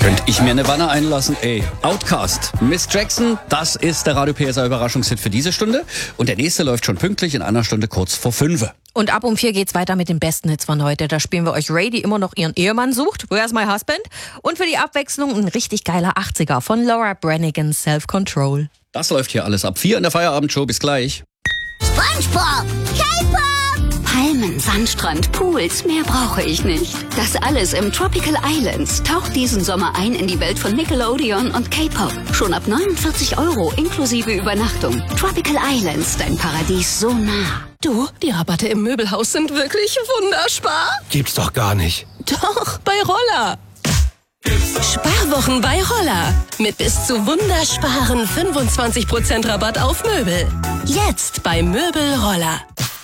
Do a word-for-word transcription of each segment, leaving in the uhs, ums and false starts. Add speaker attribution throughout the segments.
Speaker 1: Könnte ich mir eine Wanne einlassen, ey. Outcast, Miss Jackson, das ist der Radio P S R Überraschungshit für diese Stunde. Und der nächste läuft schon pünktlich in einer Stunde kurz vor fünf.
Speaker 2: Und ab um vier geht's weiter mit den besten Hits von heute. Da spielen wir euch Ray, die immer noch ihren Ehemann sucht. Where's my husband? Und für die Abwechslung ein richtig geiler achtziger von Laura Branigan, Self-Control.
Speaker 1: Das läuft hier alles ab vier in der Feierabendshow. Bis gleich.
Speaker 3: SpongeBob, K-Pop! Palmen, Sandstrand, Pools, mehr brauche ich nicht. Das alles im Tropical Islands. Taucht diesen Sommer ein in die Welt von Nickelodeon und K-Pop. Schon ab neunundvierzig Euro inklusive Übernachtung. Tropical Islands, dein Paradies so nah.
Speaker 4: Du, die Rabatte im Möbelhaus sind wirklich wunderspar.
Speaker 5: Gibt's doch gar nicht.
Speaker 4: Doch, bei Roller. Sparwochen bei Roller. Mit bis zu wundersparen fünfundzwanzig Prozent Rabatt auf Möbel. Jetzt bei Möbel Roller.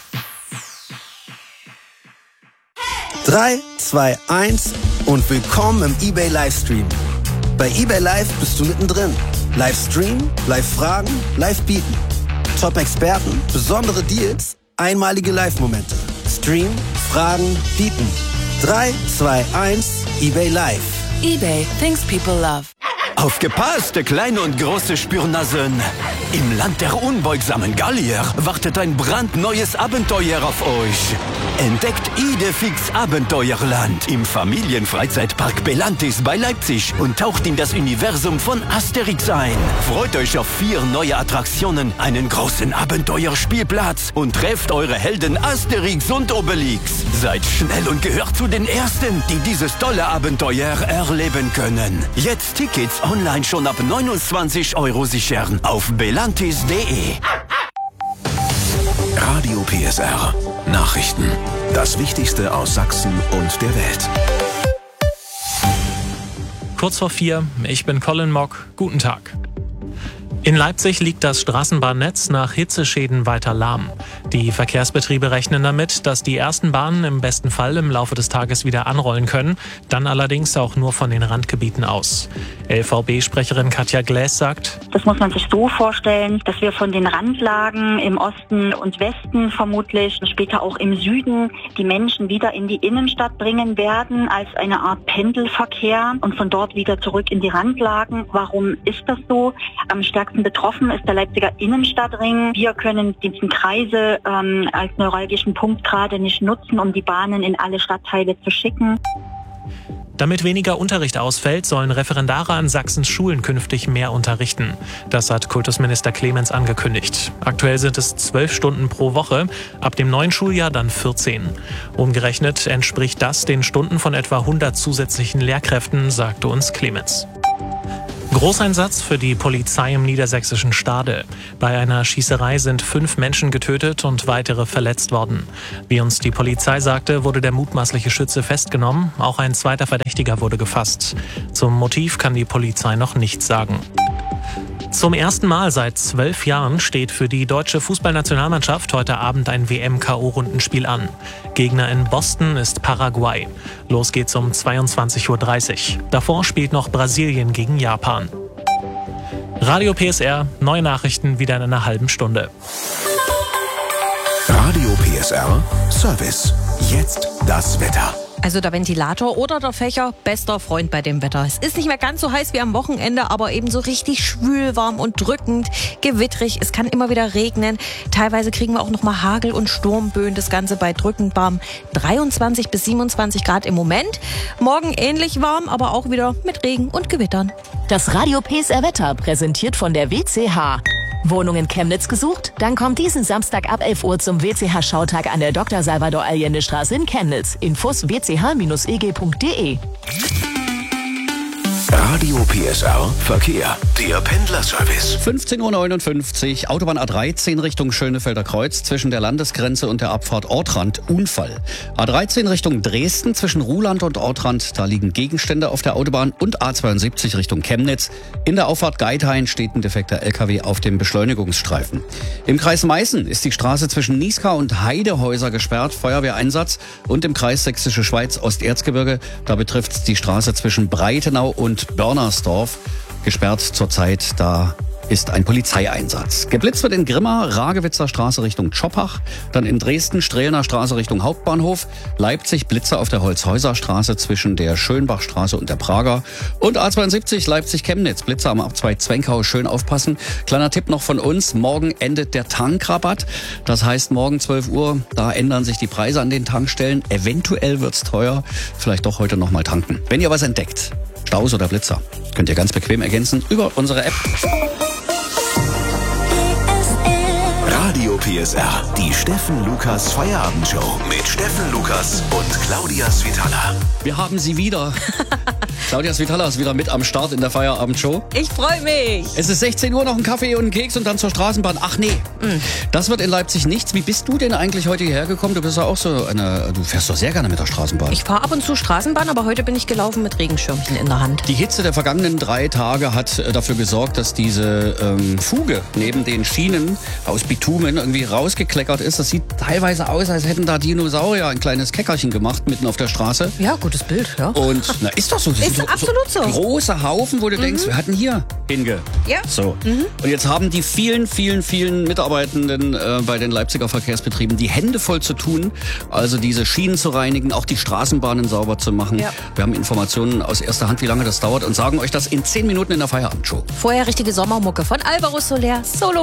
Speaker 5: drei, zwei, eins und willkommen im eBay Livestream. Bei eBay Live bist du mittendrin. Live streamen, live fragen, live bieten. Top-Experten, besondere Deals, einmalige Live-Momente. Stream, fragen, bieten. drei, zwei, eins, eBay Live.
Speaker 4: eBay, things people love.
Speaker 6: Aufgepasst, kleine und große Spürnasen. Im Land der unbeugsamen Gallier wartet ein brandneues Abenteuer auf euch. Entdeckt Idefix Abenteuerland im Familienfreizeitpark Belantis bei Leipzig und taucht in das Universum von Asterix ein. Freut euch auf vier neue Attraktionen, einen großen Abenteuerspielplatz und trefft eure Helden Asterix und Obelix. Seid schnell und gehört zu den Ersten, die dieses tolle Abenteuer erleben können. Jetzt Tickets online schon ab neunundzwanzig Euro sichern auf belantis punkt de.
Speaker 7: Radio P S R. Nachrichten. Das Wichtigste aus Sachsen und der Welt.
Speaker 8: Kurz vor vier, ich bin Colin Mock. Guten Tag. In Leipzig liegt das Straßenbahnnetz nach Hitzeschäden weiter lahm. Die Verkehrsbetriebe rechnen damit, dass die ersten Bahnen im besten Fall im Laufe des Tages wieder anrollen können, dann allerdings auch nur von den Randgebieten aus. L V B-Sprecherin Katja Gläs sagt:
Speaker 9: Das muss man sich so vorstellen, dass wir von den Randlagen im Osten und Westen vermutlich, später auch im Süden, die Menschen wieder in die Innenstadt bringen werden als eine Art Pendelverkehr und von dort wieder zurück in die Randlagen. Warum ist das so? Am stärksten betroffen ist der Leipziger Innenstadtring. Wir können diesen Kreise ähm, als neuralgischen Punkt gerade nicht nutzen, um die Bahnen in alle Stadtteile zu schicken.
Speaker 8: Damit weniger Unterricht ausfällt, sollen Referendare an Sachsens Schulen künftig mehr unterrichten. Das hat Kultusminister Clemens angekündigt. Aktuell sind es zwölf Stunden pro Woche, ab dem neuen Schuljahr dann vierzehn. Umgerechnet entspricht das den Stunden von etwa hundert zusätzlichen Lehrkräften, sagte uns Clemens. Großeinsatz für die Polizei im niedersächsischen Stade. Bei einer Schießerei sind fünf Menschen getötet und weitere verletzt worden. Wie uns die Polizei sagte, wurde der mutmaßliche Schütze festgenommen. Auch ein zweiter Verdächtiger wurde gefasst. Zum Motiv kann die Polizei noch nichts sagen. Zum ersten Mal seit zwölf Jahren steht für die deutsche Fußballnationalmannschaft heute Abend ein W M-K O-Rundenspiel an. Gegner in Boston ist Paraguay. Los geht's um zweiundzwanzig Uhr dreißig. Davor spielt noch Brasilien gegen Japan. Radio P S R, neue Nachrichten wieder in einer halben Stunde.
Speaker 7: Radio P S R Service. Jetzt das Wetter.
Speaker 2: Also der Ventilator oder der Fächer, bester Freund bei dem Wetter. Es ist nicht mehr ganz so heiß wie am Wochenende, aber eben so richtig schwül, warm und drückend, gewittrig. Es kann immer wieder regnen. Teilweise kriegen wir auch noch mal Hagel und Sturmböen. Das Ganze bei drückend warm dreiundzwanzig bis siebenundzwanzig Grad im Moment. Morgen ähnlich warm, aber auch wieder mit Regen und Gewittern.
Speaker 10: Das Radio P S R Wetter präsentiert von der W C H. Wohnung in Chemnitz gesucht? Dann kommt diesen Samstag ab elf Uhr zum W C H-Schautag an der Doktor Salvador Allende Straße in Chemnitz. Infos w c h bindestrich e g punkt de.
Speaker 7: Radio P S R Verkehr. Der Pendlerservice.
Speaker 1: fünfzehn Uhr neunundfünfzig, Autobahn A dreizehn Richtung Schönefelder Kreuz zwischen der Landesgrenze und der Abfahrt Ortrand. Unfall. A dreizehn Richtung Dresden zwischen Ruhland und Ortrand. Da liegen Gegenstände auf der Autobahn. Und A zweiundsiebzig Richtung Chemnitz. In der Auffahrt Geithain steht ein defekter L K W auf dem Beschleunigungsstreifen. Im Kreis Meißen ist die Straße zwischen Nieskau und Heidehäuser gesperrt. Feuerwehreinsatz. Und im Kreis Sächsische Schweiz Osterzgebirge. Da betrifft es die Straße zwischen Breitenau und Börnersdorf, gesperrt zurzeit, da ist ein Polizeieinsatz. Geblitzt wird in Grimma, Ragewitzer Straße Richtung Tschoppach, dann in Dresden, Strehlner Straße Richtung Hauptbahnhof, Leipzig Blitzer auf der Holzhäuser Straße zwischen der Schönbachstraße und der Prager und A zweiundsiebzig Leipzig-Chemnitz, Blitzer am Abzweig Zwenkau, schön aufpassen. Kleiner Tipp noch von uns, morgen endet der Tankrabatt. Das heißt, morgen zwölf Uhr, da ändern sich die Preise an den Tankstellen. Eventuell wird's teuer, vielleicht doch heute noch mal tanken. Wenn ihr was entdeckt, Staus oder Blitzer, könnt ihr ganz bequem ergänzen über unsere App.
Speaker 7: Radio P S R, die Steffen Lukas Feierabendshow mit Steffen Lukas und Claudia Svitala.
Speaker 1: Wir haben sie wieder. Claudia Svitala ist wieder mit am Start in der Feierabendshow.
Speaker 2: Ich freue mich.
Speaker 1: Es ist sechzehn Uhr, noch ein Kaffee und ein Keks und dann zur Straßenbahn. Ach nee, mm. das wird in Leipzig nichts. Wie bist du denn eigentlich heute hierher gekommen? Du bist ja auch so eine, du fährst doch sehr gerne mit der Straßenbahn.
Speaker 2: Ich fahre ab und zu Straßenbahn, aber heute bin ich gelaufen mit Regenschirmchen in der Hand.
Speaker 1: Die Hitze der vergangenen drei Tage hat äh, dafür gesorgt, dass diese ähm, Fuge neben den Schienen aus Bitumen irgendwie rausgekleckert ist. Das sieht teilweise aus, als hätten da Dinosaurier ein kleines Keckerchen gemacht mitten auf der Straße.
Speaker 2: Ja, gutes Bild, ja.
Speaker 1: Und na, ist doch so. Das
Speaker 2: ist
Speaker 1: so,
Speaker 2: absolut so.
Speaker 1: so. Große Haufen, wo du mhm. denkst, wir hatten hier hinge.
Speaker 2: Ja.
Speaker 1: So. Mhm. Und jetzt haben die vielen, vielen, vielen Mitarbeitenden äh, bei den Leipziger Verkehrsbetrieben die Hände voll zu tun, also diese Schienen zu reinigen, auch die Straßenbahnen sauber zu machen. Ja. Wir haben Informationen aus erster Hand, wie lange das dauert und sagen euch das in zehn Minuten in der Feierabendshow.
Speaker 2: Vorher richtige Sommermucke von Alvaro Soler, Solo